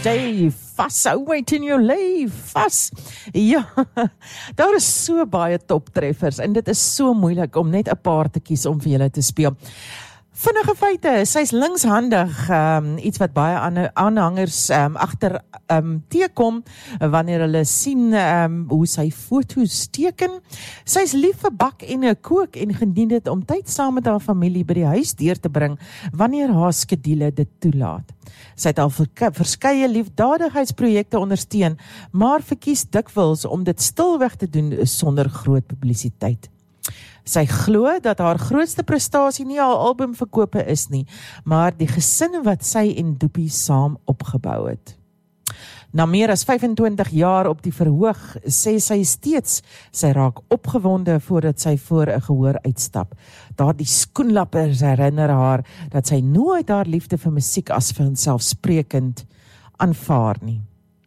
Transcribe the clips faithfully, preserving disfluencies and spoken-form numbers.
stay vas, hou wait in your leef, vas. Ja, daar is so baie toptreffers en dit is so moeilik om net 'n paar te kies om vir julle te speel. Vinnige feite, sy's linkshandig, um, iets wat baie aanhangers um, agter um, teekom, wanneer hulle sien um, hoe sy foto's teken. Sy's lief vir bak en 'n kook en geniet dit om tyd saam met haar familie by die huis deur te bring, wanneer haar skedule dit toelaat. Sy het al verskeie liefdadigheidsprojekte ondersteun, maar verkies dikwels om dit stilweg te doen sonder groot publisiteit. Sy glo dat haar grootste prestasie nie haar albumverkope is nie, maar die gesin wat sy en Doopie saam opgebou het. Na meer as vyfentwintig jaar op die verhoog, sê sy steeds, sy raak opgewonde voordat sy voor 'n gehoor uitstap. Daardie skoenlappers herinner haar dat sy nooit haar liefde vir musiek as vanselfsprekend aanvaar nie.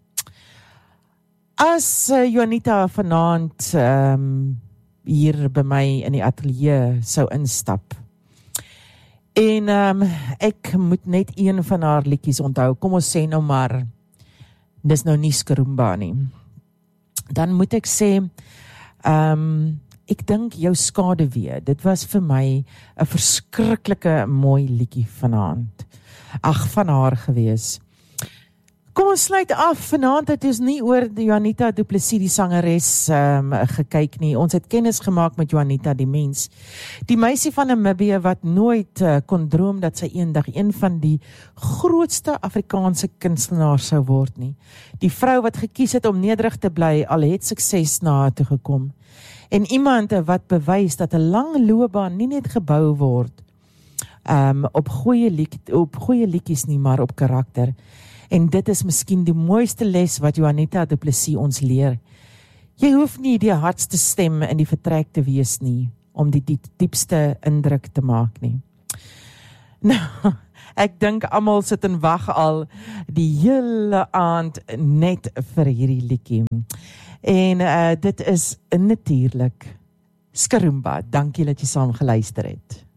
As uh, Juanita vanaand um, hier by my in die ateljee sou instap. En um, ek moet net een van haar liedjies onthou, kom ons sê nou maar, dis nou nie Skarumba nie. Dan moet ek sê, um, ek dink jou skaduwee, dit was vir my 'n verskriklike mooi liedjie vanaand. Ag, van haar gewees. Kom ons sluit af, vanaand het ons nie oor die Juanita Du Plessis die sangeres um, gekyk nie, ons het kennis gemaak met Juanita die mens, die meisie van Namibië wat nooit uh, kon droom dat sy eendag een van die grootste Afrikaanse kunstenaars sou word nie, die vrou wat gekies het om nederig te bly, al het sukses na haar toe gekom, en iemand wat bewys dat 'n lang loopbaan nie net gebou word um, op goeie lied, op goeie liedjies nie, maar op karakter. En dit is miskien die mooiste les wat Juanita Du Plessis ons leer. Jy hoef nie die hardste stem in die vertrek te wees nie, om die diep, diepste indruk te maak nie. Nou, ek dink almal sit en wag al die hele aand net vir hierdie liedjie. En uh, dit is natuurlik Skarumba. Dankie dat jy saam geluister het.